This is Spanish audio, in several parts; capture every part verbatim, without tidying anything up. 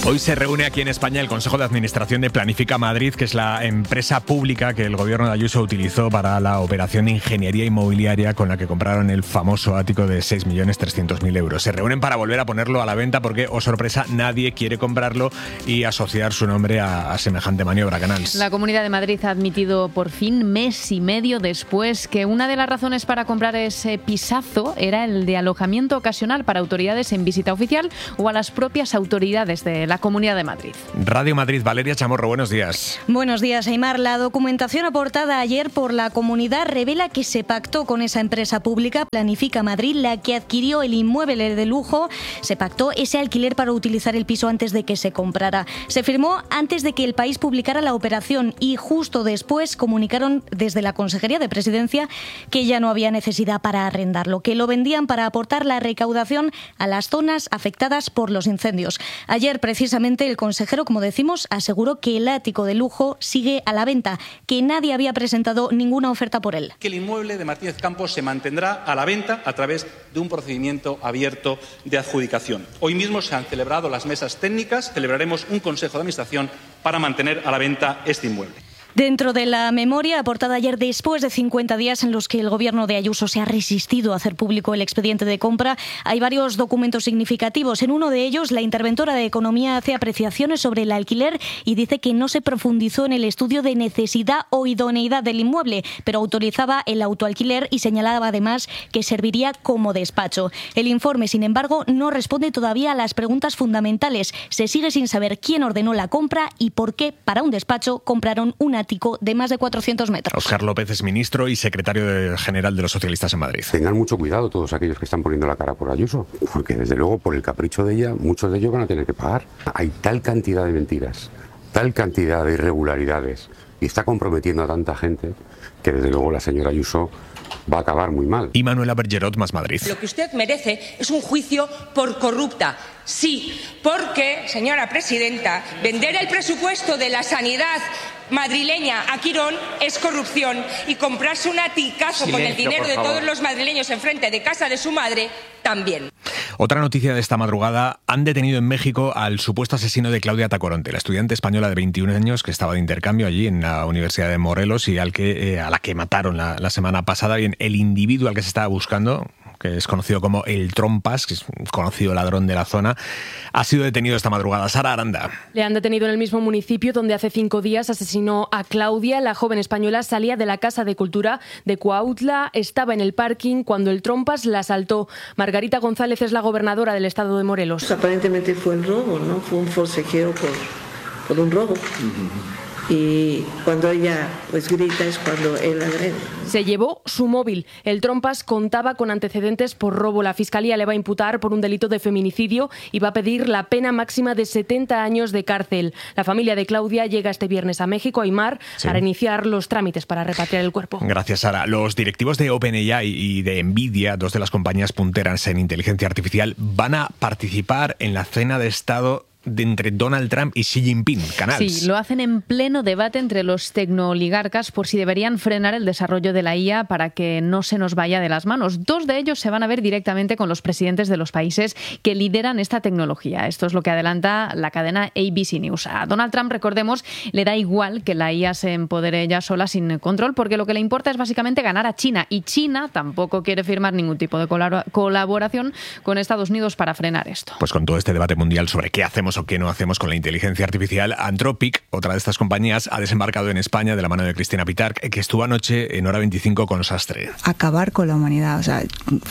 Hoy se reúne aquí en España el Consejo de Administración de Planifica Madrid, que es la empresa pública que el gobierno de Ayuso utilizó para la operación de ingeniería inmobiliaria con la que compraron el famoso ático de seis millones trescientos mil euros. Se reúnen para volver a ponerlo a la venta porque, oh sorpresa, nadie quiere comprarlo y asociar su nombre a, a semejante maniobra, Canals. La Comunidad de Madrid ha admitido por fin, mes y medio después, que una de las razones para comprar ese pisazo era el de alojamiento ocasional para autoridades en visita oficial o a las propias autoridades de la Comunidad de Madrid. Radio Madrid, Valeria Chamorro, buenos días. Buenos días, Aimar. La documentación aportada ayer por la Comunidad revela que se pactó con esa empresa pública, Planifica Madrid, la que adquirió el inmueble de lujo. Se pactó ese alquiler para utilizar el piso antes de que se comprara. Se firmó antes de que El País publicara la operación y justo después comunicaron desde la Consejería de Presidencia que ya no había necesidad para arrendarlo, que lo vendían para aportar la recaudación a las zonas afectadas por los incendios. Ayer, precisamente, el consejero, como decimos, aseguró que el ático de lujo sigue a la venta, que nadie había presentado ninguna oferta por él. Que el inmueble de Martínez Campos se mantendrá a la venta a través de un procedimiento abierto de adjudicación. Hoy mismo se han celebrado las mesas técnicas, celebraremos un consejo de administración para mantener a la venta este inmueble. Dentro de la memoria aportada ayer, después de cincuenta días en los que el gobierno de Ayuso se ha resistido a hacer público el expediente de compra, hay varios documentos significativos. En uno de ellos, la interventora de Economía hace apreciaciones sobre el alquiler y dice que no se profundizó en el estudio de necesidad o idoneidad del inmueble, pero autorizaba el autoalquiler y señalaba además que serviría como despacho. El informe, sin embargo, no responde todavía a las preguntas fundamentales. Se sigue sin saber quién ordenó la compra y por qué, para un despacho, compraron una ático de más de cuatrocientos metros. Óscar López es ministro y secretario general de los socialistas en Madrid. Tengan mucho cuidado todos aquellos que están poniendo la cara por Ayuso, porque desde luego por el capricho de ella muchos de ellos van a tener que pagar. Hay tal cantidad de mentiras, tal cantidad de irregularidades y está comprometiendo a tanta gente que desde luego la señora Ayuso va a acabar muy mal. Y Manuela Bergerot, Más Madrid. Lo que usted merece es un juicio por corrupta. Sí, porque, señora presidenta, vender el presupuesto de la sanidad madrileña a Quirón es corrupción y comprarse un aticazo Silencio, con el dinero de todos los madrileños enfrente de casa de su madre también. Otra noticia de esta madrugada: han detenido en México al supuesto asesino de Claudia Tacoronte, la estudiante española de veintiún años que estaba de intercambio allí en la Universidad de Morelos y al que, eh, a la que mataron la, la semana pasada. Bien, el individuo al que se estaba buscando, que es conocido como el Trompas, que es un conocido ladrón de la zona, ha sido detenido esta madrugada. Sara Aranda. Le han detenido en el mismo municipio donde hace cinco días asesinó a Claudia. La joven española salía de la Casa de Cultura de Cuautla, estaba en el parking cuando el Trompas la asaltó. Margarita González es la gobernadora del estado de Morelos. Pues aparentemente fue el robo, ¿no? Fue un forcejeo por, por un robo. Uh-huh. Y cuando ella pues grita es cuando él agrede. Se llevó su móvil. El Trompas contaba con antecedentes por robo. La Fiscalía le va a imputar por un delito de feminicidio y va a pedir la pena máxima de setenta años de cárcel. La familia de Claudia llega este viernes a México, a Aimar, sí, para iniciar los trámites para repatriar el cuerpo. Gracias, Sara. Los directivos de OpenAI y de Nvidia, dos de las compañías punteras en inteligencia artificial, van a participar en la cena de Estado de entre Donald Trump y Xi Jinping. Canals. Sí, lo hacen en pleno debate entre los tecnooligarcas por si deberían frenar el desarrollo de la I A para que no se nos vaya de las manos. Dos de ellos se van a ver directamente con los presidentes de los países que lideran esta tecnología. Esto es lo que adelanta la cadena A B C News. A Donald Trump, recordemos, le da igual que la I A se empodere ella sola sin control, porque lo que le importa es básicamente ganar a China. Y China tampoco quiere firmar ningún tipo de colaboración con Estados Unidos para frenar esto. Pues con todo este debate mundial sobre qué hacemos o qué no hacemos con la inteligencia artificial, Anthropic, otra de estas compañías, ha desembarcado en España de la mano de Cristina Pitarch, que estuvo anoche en Hora veinticinco con Sastre. Acabar con la humanidad, o sea,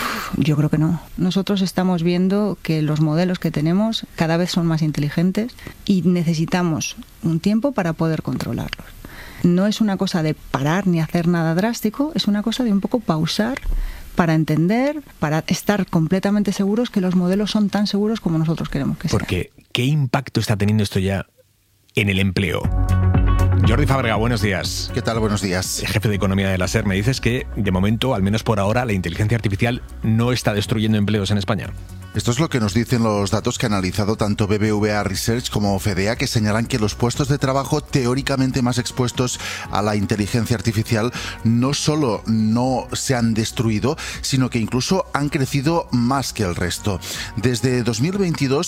yo creo que no. Nosotros estamos viendo que los modelos que tenemos cada vez son más inteligentes y necesitamos un tiempo para poder controlarlos. No es una cosa de parar ni hacer nada drástico, es una cosa de un poco pausar para entender, para estar completamente seguros que los modelos son tan seguros como nosotros queremos que sean. Porque, ¿qué impacto está teniendo esto ya en el empleo? Jordi Fábrega, buenos días. ¿Qué tal? Buenos días. Jefe de Economía de la SER, me dices que, de momento, al menos por ahora, la inteligencia artificial no está destruyendo empleos en España. Esto es lo que nos dicen los datos que ha analizado tanto B B V A Research como Fedea, que señalan que los puestos de trabajo teóricamente más expuestos a la inteligencia artificial no solo no se han destruido, sino que incluso han crecido más que el resto. Desde dos mil veintidós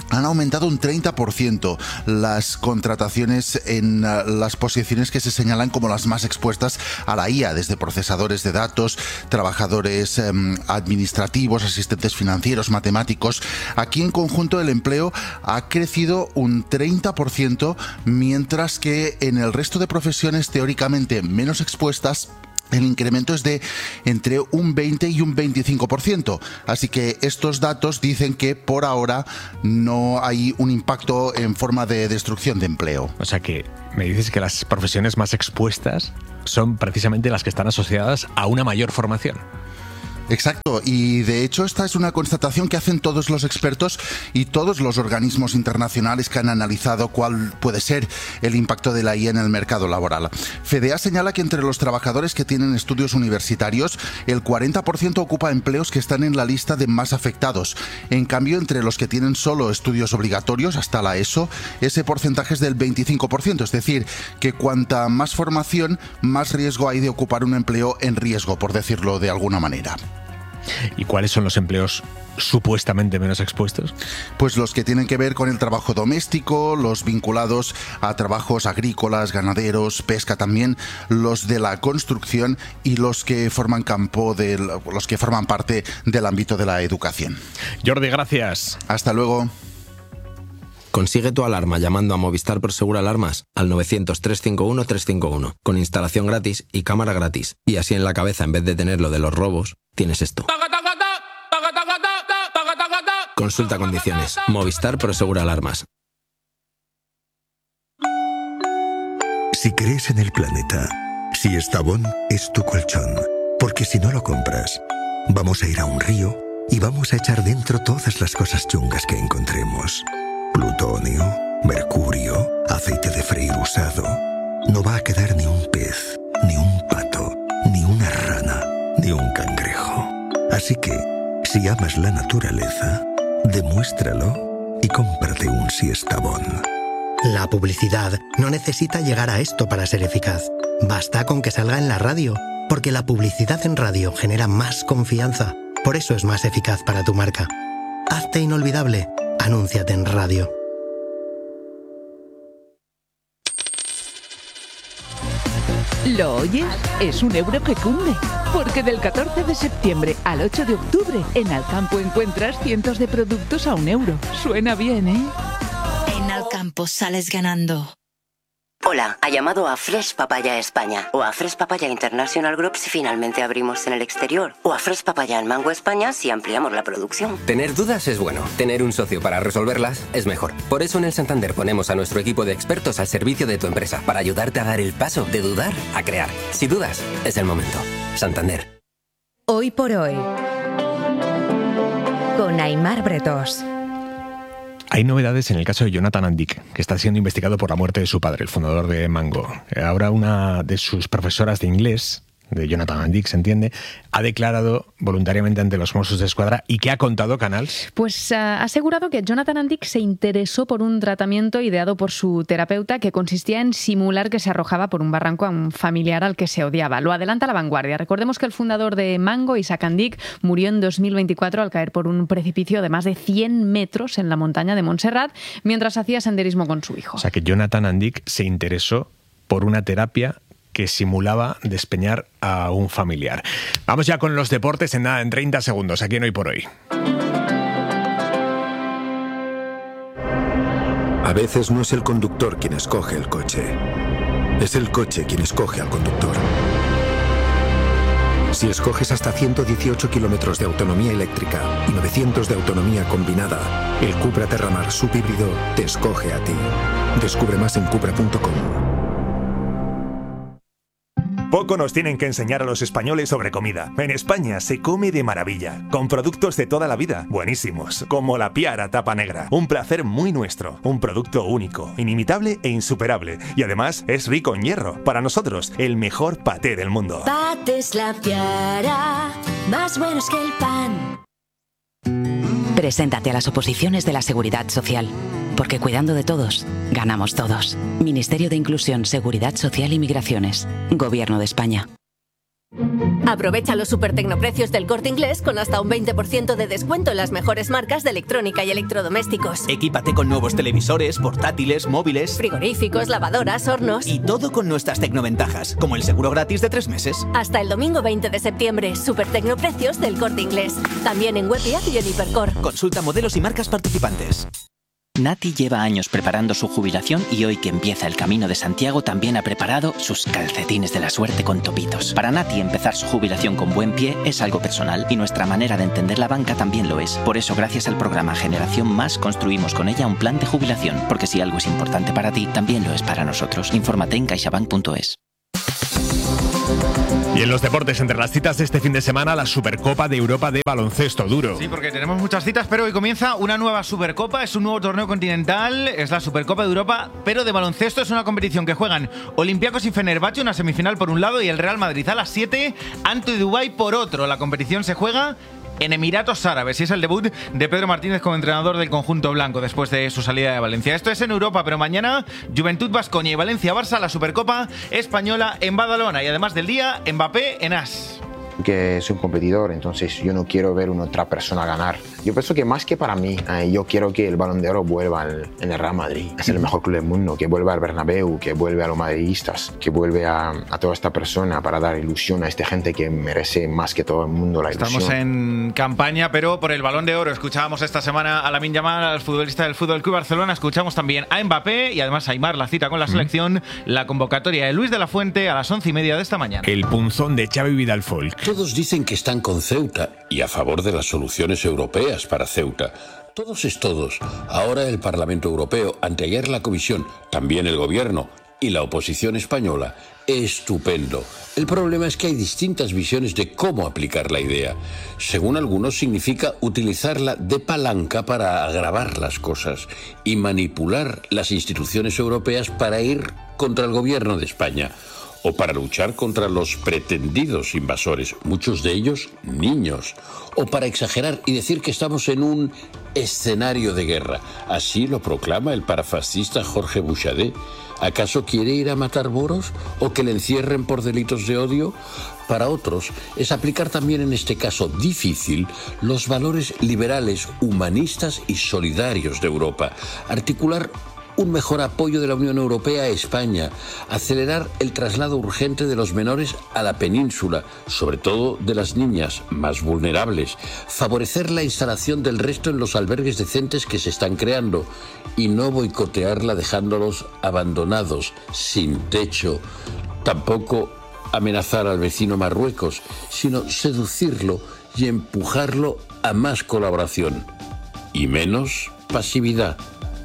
han aumentado un treinta por ciento las contrataciones en uh, las posiciones que se señalan como las más expuestas a la I A, desde procesadores de datos, trabajadores um, administrativos, asistentes financieros, matemáticos. Aquí en conjunto el empleo ha crecido un treinta por ciento, mientras que en el resto de profesiones teóricamente menos expuestas, el incremento es de entre un veinte y un veinticinco por ciento. Así que estos datos dicen que por ahora no hay un impacto en forma de destrucción de empleo. O sea que me dices que las profesiones más expuestas son precisamente las que están asociadas a una mayor formación. Exacto, y de hecho esta es una constatación que hacen todos los expertos y todos los organismos internacionales que han analizado cuál puede ser el impacto de la I A en el mercado laboral. FEDEA señala que entre los trabajadores que tienen estudios universitarios, el cuarenta por ciento ocupa empleos que están en la lista de más afectados. En cambio, entre los que tienen solo estudios obligatorios, hasta la ESO, ese porcentaje es del veinticinco por ciento, es decir, que cuanta más formación, más riesgo hay de ocupar un empleo en riesgo, por decirlo de alguna manera. ¿Y cuáles son los empleos supuestamente menos expuestos? Pues los que tienen que ver con el trabajo doméstico, los vinculados a trabajos agrícolas, ganaderos, pesca también, los de la construcción y los que forman campo del, los que forman parte del ámbito de la educación. Jordi, gracias. Hasta luego. Consigue tu alarma llamando a Movistar Prosegur Alarmas al novecientos, trescientos cincuenta y uno, trescientos cincuenta y uno, con instalación gratis y cámara gratis. Y así en la cabeza, en vez de tener lo de los robos, tienes esto. Consulta condiciones. Movistar Prosegur Alarmas. Si crees en el planeta, si Estavón es tu colchón, porque si no lo compras, vamos a ir a un río y vamos a echar dentro todas las cosas chungas que encontremos. Plutonio, mercurio, aceite de freír usado. No va a quedar ni un pez, ni un pato, ni una rana, ni un cangrejo. Así que, si amas la naturaleza, demuéstralo y cómprate un Siestabón. La publicidad no necesita llegar a esto para ser eficaz. Basta con que salga en la radio, porque la publicidad en radio genera más confianza. Por eso es más eficaz para tu marca. Hazte inolvidable. Anúnciate en radio. ¿Lo oyes? Es un euro que cunde. Porque del catorce de septiembre al ocho de octubre, en Alcampo encuentras cientos de productos a un euro. Suena bien, ¿eh? En Alcampo sales ganando. Hola, ha llamado a Fresh Papaya España o a Fresh Papaya International Group si finalmente abrimos en el exterior o a Fresh Papaya en Mango España si ampliamos la producción. Tener dudas es bueno, tener un socio para resolverlas es mejor. Por eso en el Santander ponemos a nuestro equipo de expertos al servicio de tu empresa para ayudarte a dar el paso de dudar a crear. Si dudas, es el momento. Santander. Hoy por hoy, con Aimar Bretós. Hay novedades en el caso de Jonathan Andic, que está siendo investigado por la muerte de su padre, el fundador de Mango. Ahora una de sus profesoras de inglés, de Jonathan Andic, se entiende, ha declarado voluntariamente ante los Mossos de Escuadra. ¿Y qué ha contado Canals? Pues uh, ha asegurado que Jonathan Andic se interesó por un tratamiento ideado por su terapeuta que consistía en simular que se arrojaba por un barranco a un familiar al que se odiaba. Lo adelanta La Vanguardia. Recordemos que el fundador de Mango, Isaac Andic, murió en dos mil veinticuatro al caer por un precipicio de más de cien metros en la montaña de Montserrat mientras hacía senderismo con su hijo. O sea que Jonathan Andic se interesó por una terapia que simulaba despeñar a un familiar. Vamos ya con los deportes en nada, en treinta segundos, aquí en Hoy por Hoy. A veces no es el conductor quien escoge el coche, es el coche quien escoge al conductor. Si escoges hasta ciento dieciocho kilómetros de autonomía eléctrica y novecientos de autonomía combinada, el Cupra Terramar subhíbrido te escoge a ti. Descubre más en cupra punto com. Poco nos tienen que enseñar a los españoles sobre comida. En España se come de maravilla, con productos de toda la vida, buenísimos, como la Piara Tapa Negra. Un placer muy nuestro, un producto único, inimitable e insuperable. Y además es rico en hierro. Para nosotros, el mejor paté del mundo. Patés La Piara, más buenos que el pan. Preséntate a las oposiciones de la Seguridad Social, porque cuidando de todos, ganamos todos. Ministerio de Inclusión, Seguridad Social y Migraciones. Gobierno de España. Aprovecha los super tecnoprecios del Corte Inglés con hasta un veinte por ciento de descuento en las mejores marcas de electrónica y electrodomésticos. Equípate con nuevos televisores, portátiles, móviles, frigoríficos, lavadoras, hornos. Y todo con nuestras tecnoventajas, como el seguro gratis de tres meses. Hasta el domingo veinte de septiembre, super tecnoprecios del Corte Inglés. También en web y app y en Hipercor. Consulta modelos y marcas participantes. Nati lleva años preparando su jubilación y hoy que empieza el Camino de Santiago también ha preparado sus calcetines de la suerte con topitos. Para Nati empezar su jubilación con buen pie es algo personal y nuestra manera de entender la banca también lo es. Por eso gracias al programa Generación Más construimos con ella un plan de jubilación, porque si algo es importante para ti, también lo es para nosotros. Infórmate en caixabank punto es. Y en los deportes, entre las citas de este fin de semana, la Supercopa de Europa de baloncesto duro. Sí, porque tenemos muchas citas, pero hoy comienza una nueva Supercopa, es un nuevo torneo continental, es la Supercopa de Europa, pero de baloncesto. Es una competición que juegan Olympiacos y Fenerbahce, una semifinal por un lado, y el Real Madrid a las siete, ante Dubái por otro. La competición se juega en Emiratos Árabes y es el debut de Pedro Martínez como entrenador del conjunto blanco después de su salida de Valencia. Esto es en Europa, pero mañana Juventud Baskonia y Valencia-Barça, la Supercopa española en Badalona, y además del día, Mbappé en As. Que soy un competidor, entonces yo no quiero ver a una otra persona ganar. Yo pienso que más que para mí, eh, yo quiero que el Balón de Oro vuelva al, en el Real Madrid. Es el mejor club del mundo, que vuelva al Bernabéu, que vuelva a los madridistas, que vuelve a, a toda esta persona para dar ilusión a esta gente que merece más que todo el mundo la ilusión. Estamos en campaña, pero por el Balón de Oro. Escuchábamos esta semana a Lamine Yamal, al futbolista del Fútbol Club Barcelona. Escuchamos también a Mbappé y además a Aimar, la cita con la selección, mm. la convocatoria de Luis de la Fuente a las once y media de esta mañana. El punzón de Xavi Vidal Folk. Todos dicen que están con Ceuta y a favor de las soluciones europeas para Ceuta. Todos es todos. Ahora el Parlamento Europeo, anteayer la Comisión, también el Gobierno y la oposición española. Estupendo. El problema es que hay distintas visiones de cómo aplicar la idea. Según algunos, significa utilizarla de palanca para agravar las cosas y manipular las instituciones europeas para ir contra el Gobierno de España. O para luchar contra los pretendidos invasores, muchos de ellos niños. O para exagerar y decir que estamos en un escenario de guerra. Así lo proclama el parafascista Jorge Bouchardet. ¿Acaso quiere ir a matar moros o que le encierren por delitos de odio? Para otros, es aplicar también en este caso difícil los valores liberales, humanistas y solidarios de Europa. Articular un mejor apoyo de la Unión Europea a España, acelerar el traslado urgente de los menores a la península, sobre todo de las niñas más vulnerables, favorecer la instalación del resto en los albergues decentes que se están creando y no boicotearla dejándolos abandonados, sin techo. Tampoco amenazar al vecino Marruecos, sino seducirlo y empujarlo a más colaboración y menos pasividad.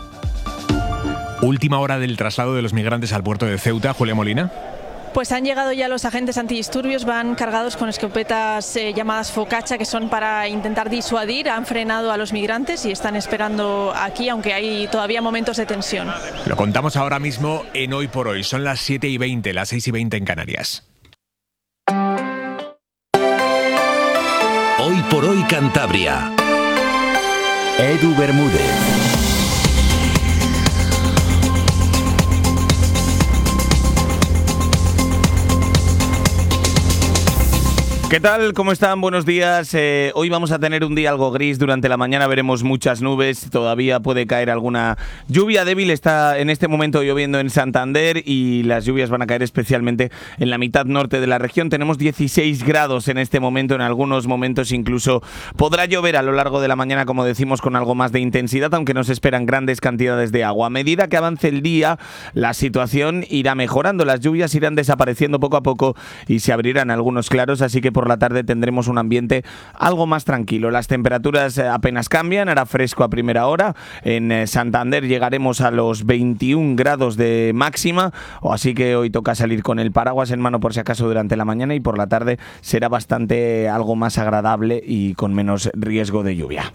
Última hora del traslado de los migrantes al puerto de Ceuta, Julia Molina. Pues han llegado ya los agentes antidisturbios, van cargados con escopetas eh, llamadas Focaccia, que son para intentar disuadir. Han frenado a los migrantes y están esperando aquí, aunque hay todavía momentos de tensión. Lo contamos ahora mismo en Hoy por Hoy. Son las siete y veinte, las seis y veinte en Canarias. Hoy por Hoy Cantabria. Edu Bermúdez. ¿Qué tal? ¿Cómo están? Buenos días. Eh, hoy vamos a tener un día algo gris. Durante la mañana veremos muchas nubes. Todavía puede caer alguna lluvia débil. Está en este momento lloviendo en Santander y las lluvias van a caer especialmente en la mitad norte de la región. Tenemos dieciséis grados en este momento. En algunos momentos incluso podrá llover a lo largo de la mañana, como decimos, con algo más de intensidad, aunque no se esperan grandes cantidades de agua. A medida que avance el día, la situación irá mejorando. Las lluvias irán desapareciendo poco a poco y se abrirán algunos claros, así que por la tarde tendremos un ambiente algo más tranquilo. Las temperaturas apenas cambian, hará fresco a primera hora. En Santander llegaremos a los veintiún grados de máxima, o así que hoy toca salir con el paraguas en mano por si acaso durante la mañana, y por la tarde será bastante algo más agradable y con menos riesgo de lluvia.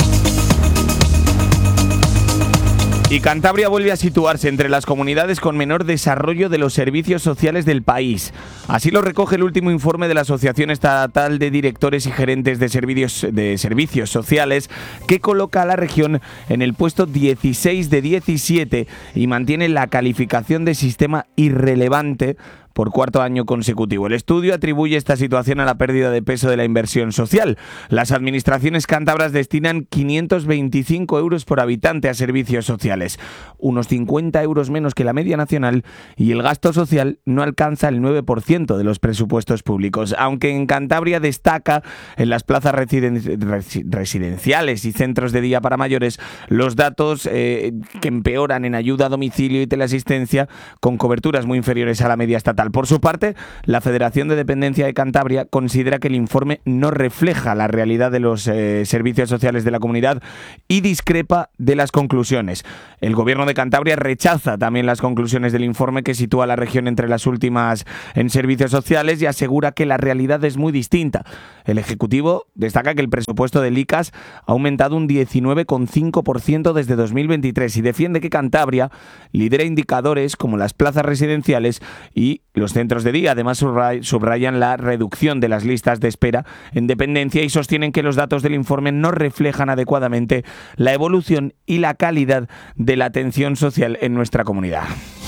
Y Cantabria vuelve a situarse entre las comunidades con menor desarrollo de los servicios sociales del país. Así lo recoge el último informe de la Asociación Estatal de Directores y Gerentes de Servicios, de Servicios Sociales, que coloca a la región en el puesto dieciséis de diecisiete y mantiene la calificación de sistema irrelevante por cuarto año consecutivo. El estudio atribuye esta situación a la pérdida de peso de la inversión social. Las administraciones cántabras destinan quinientos veinticinco euros por habitante a servicios sociales, unos cincuenta euros menos que la media nacional, y el gasto social no alcanza el nueve por ciento de los presupuestos públicos. Aunque en Cantabria destaca en las plazas residen- residenciales y centros de día para mayores los datos eh, que empeoran en ayuda a domicilio y teleasistencia, con coberturas muy inferiores a la media estatal. Por su parte, la Federación de Dependencia de Cantabria considera que el informe no refleja la realidad de los eh, servicios sociales de la comunidad y discrepa de las conclusiones. El Gobierno de Cantabria rechaza también las conclusiones del informe, que sitúa a la región entre las últimas en servicios sociales, y asegura que la realidad es muy distinta. El Ejecutivo destaca que el presupuesto del I C A S ha aumentado un diecinueve coma cinco por ciento desde dos mil veintitrés y defiende que Cantabria lidera indicadores como las plazas residenciales y los centros de día. Además, subrayan la reducción de las listas de espera en dependencia y sostienen que los datos del informe no reflejan adecuadamente la evolución y la calidad de la atención social en nuestra comunidad.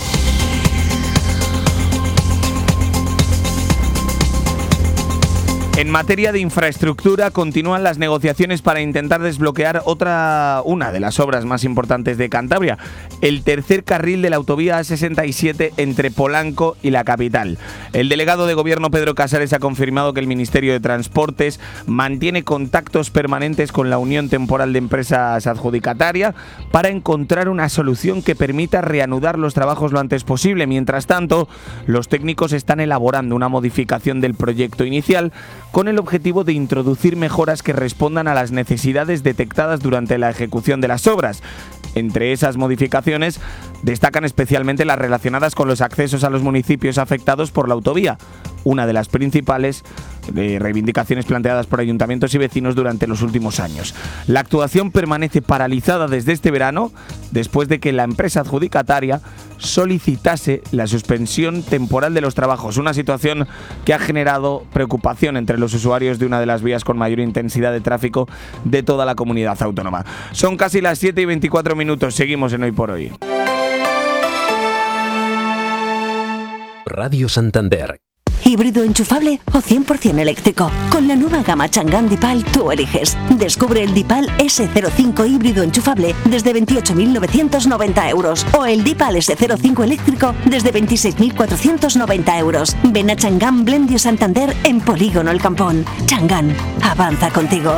En materia de infraestructura, continúan las negociaciones para intentar desbloquear otra, una de las obras más importantes de Cantabria, el tercer carril de la autovía A sesenta y siete entre Polanco y la capital. El delegado de Gobierno, Pedro Casares, ha confirmado que el Ministerio de Transportes mantiene contactos permanentes con la Unión Temporal de Empresas Adjudicataria para encontrar una solución que permita reanudar los trabajos lo antes posible. Mientras tanto, los técnicos están elaborando una modificación del proyecto inicial con el objetivo de introducir mejoras que respondan a las necesidades detectadas durante la ejecución de las obras. Entre esas modificaciones destacan especialmente las relacionadas con los accesos a los municipios afectados por la autovía, una de las principales eh, reivindicaciones planteadas por ayuntamientos y vecinos durante los últimos años. La actuación permanece paralizada desde este verano, después de que la empresa adjudicataria solicitase la suspensión temporal de los trabajos, una situación que ha generado preocupación entre los usuarios de una de las vías con mayor intensidad de tráfico de toda la comunidad autónoma. Son casi las siete y veinticuatro minutos, seguimos en Hoy por Hoy. Radio Santander. ¿Híbrido enchufable o cien por ciento eléctrico? Con la nueva gama Chang'an Dipal tú eliges. Descubre el Dipal ese cero cinco híbrido enchufable desde veintiocho mil novecientos noventa euros o el Dipal ese cero cinco eléctrico desde veintiséis mil cuatrocientos noventa euros. Ven a Chang'an Blendio Santander en Polígono El Campón. Chang'an, avanza contigo.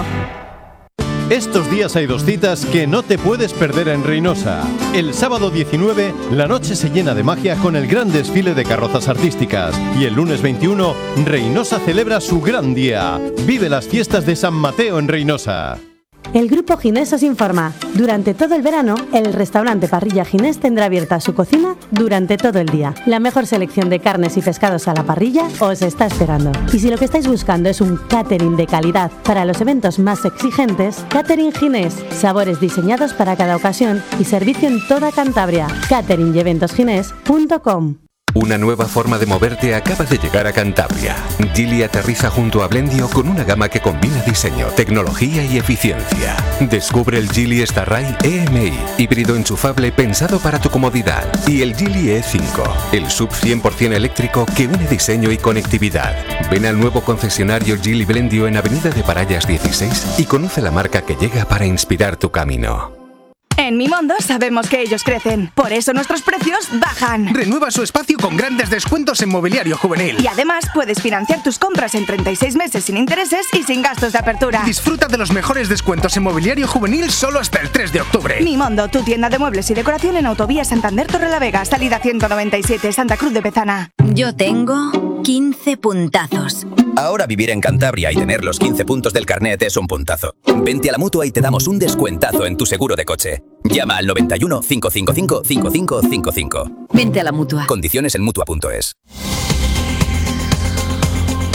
Estos días hay dos citas que no te puedes perder en Reinosa. El sábado diecinueve, la noche se llena de magia con el gran desfile de carrozas artísticas. Y el lunes veintiuno, Reinosa celebra su gran día. Vive las fiestas de San Mateo en Reinosa. El Grupo Ginés os informa. Durante todo el verano, el restaurante Parrilla Ginés tendrá abierta su cocina durante todo el día. La mejor selección de carnes y pescados a la parrilla os está esperando. Y si lo que estáis buscando es un catering de calidad para los eventos más exigentes, Catering Ginés. Sabores diseñados para cada ocasión y servicio en toda Cantabria. catering y eventos ginés punto com. Una nueva forma de moverte acaba de llegar a Cantabria. Geely aterriza junto a Blendio con una gama que combina diseño, tecnología y eficiencia. Descubre el Geely Starray E M I, híbrido enchufable pensado para tu comodidad. Y el Geely E cinco, el sub cien por ciento eléctrico que une diseño y conectividad. Ven al nuevo concesionario Geely Blendio en Avenida de Parallas dieciséis y conoce la marca que llega para inspirar tu camino. En Mimondo sabemos que ellos crecen, por eso nuestros precios bajan. Renueva su espacio con grandes descuentos en mobiliario juvenil. Y además puedes financiar tus compras en treinta y seis meses sin intereses y sin gastos de apertura. Disfruta de los mejores descuentos en mobiliario juvenil solo hasta el tres de octubre. Mimondo, tu tienda de muebles y decoración en Autovía Santander Torrelavega, salida ciento noventa y siete, Santa Cruz de Bezana. Yo tengo quince puntazos. Ahora vivir en Cantabria y tener los quince puntos del carnet es un puntazo. Vente a la Mutua y te damos un descuentazo en tu seguro de coche. Llama al noventa y uno, cinco cinco cinco, cinco cinco cinco cinco. Vente a la Mutua. Condiciones en Mutua punto es.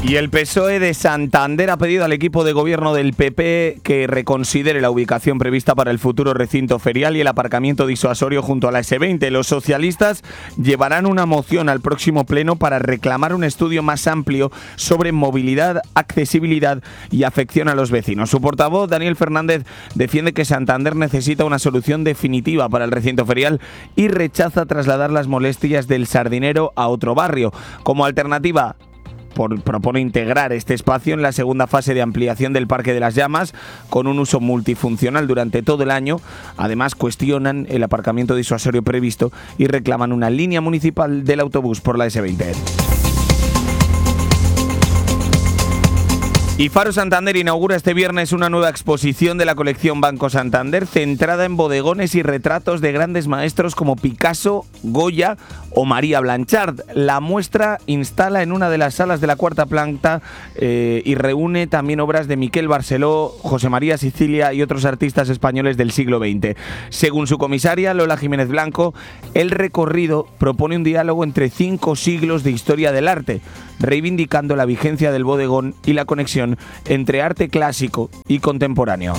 Y el P S O E de Santander ha pedido al equipo de gobierno del P P que reconsidere la ubicación prevista para el futuro recinto ferial y el aparcamiento disuasorio junto a la ese veinte. Los socialistas llevarán una moción al próximo pleno para reclamar un estudio más amplio sobre movilidad, accesibilidad y afección a los vecinos. Su portavoz, Daniel Fernández, defiende que Santander necesita una solución definitiva para el recinto ferial y rechaza trasladar las molestias del Sardinero a otro barrio. Como alternativa, Por, propone integrar este espacio en la segunda fase de ampliación del Parque de las Llamas con un uso multifuncional durante todo el año. Además, cuestionan el aparcamiento disuasorio previsto y reclaman una línea municipal del autobús por la ese veinte. Y Faro Santander inaugura este viernes una nueva exposición de la colección Banco Santander centrada en bodegones y retratos de grandes maestros como Picasso, Goya o María Blanchard. La muestra instala en una de las salas de la cuarta planta eh, y reúne también obras de Miquel Barceló, José María Sicilia y otros artistas españoles del siglo veinte. Según su comisaria, Lola Jiménez Blanco, el recorrido propone un diálogo entre cinco siglos de historia del arte, reivindicando la vigencia del bodegón y la conexión entre arte clásico y contemporáneo.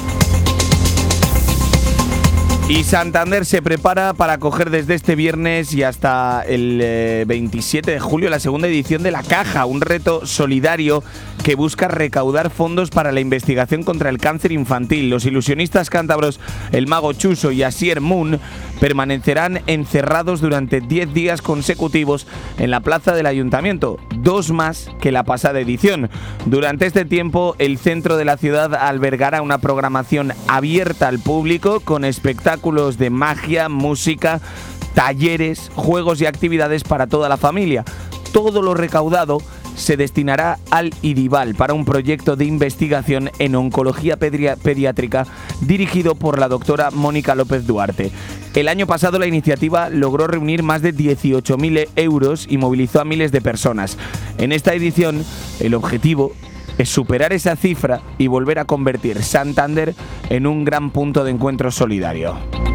Y Santander se prepara para acoger desde este viernes y hasta el eh, veintisiete de julio la segunda edición de La Caja, un reto solidario que busca recaudar fondos para la investigación contra el cáncer infantil. Los ilusionistas cántabros El Mago Chuso y Asier Moon permanecerán encerrados durante diez días consecutivos en la plaza del Ayuntamiento, dos más que la pasada edición. Durante este tiempo, el centro de la ciudad albergará una programación abierta al público con espectáculos de magia, música, talleres, juegos y actividades para toda la familia. Todo lo recaudado se destinará al IDIVAL para un proyecto de investigación en oncología pedi- pediátrica dirigido por la doctora Mónica López Duarte. El año pasado la iniciativa logró reunir más de dieciocho mil euros y movilizó a miles de personas. En esta edición, el objetivo es superar esa cifra y volver a convertir Santander en un gran punto de encuentro solidario.